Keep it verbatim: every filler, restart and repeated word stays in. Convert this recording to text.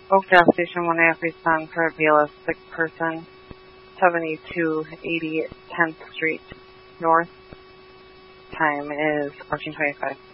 Oak Gas Station one A F respond for a B L S sick person, seventy-two eighty tenth Street North. Time is fourteen twenty-five.